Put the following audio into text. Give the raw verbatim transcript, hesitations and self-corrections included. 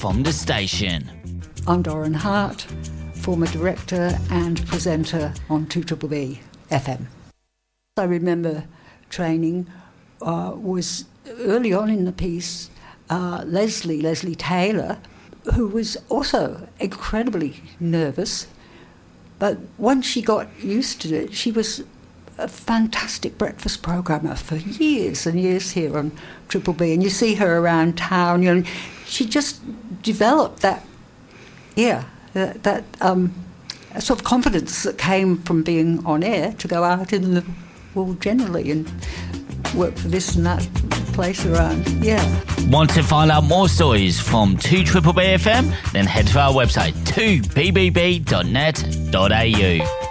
from the station. I'm Doran Hart, former director and presenter on two B B B F M. I remember training uh, was early on in the piece, uh, Leslie, Leslie Taylor, who was also incredibly nervous, but once she got used to it, she was a fantastic breakfast programmer for years and years here on Triple B, and you see her around town, you know, she just developed that, yeah, that, that um, sort of confidence that came from being on air to go out in the world generally and work for this and that place around, yeah. Want to find out more stories from two B B B F M? Then head to our website two b b b dot net dot a u.